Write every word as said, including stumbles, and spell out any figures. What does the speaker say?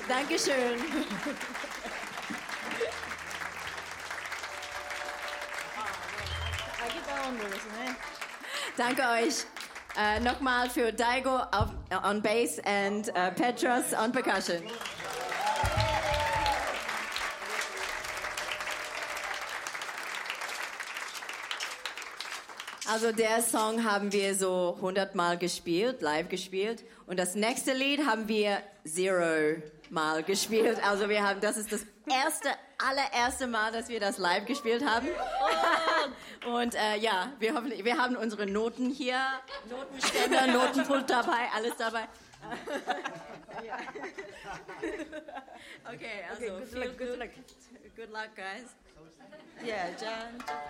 Dankeschön. Danke euch. Uh, nochmal für Daigo auf, on bass and uh, Petros on percussion. Also der Song haben wir so hundertmal gespielt, live gespielt. Und das nächste Lied haben wir zero Mal gespielt. Also wir haben, das ist das erste, allererste Mal, dass wir das live gespielt haben. Und äh, ja, wir, hoffen, wir haben unsere Noten hier, Notenständer, Notenpult dabei, alles dabei. Okay, also Okay, good viel luck, good luck. Good luck, guys. Yeah, John.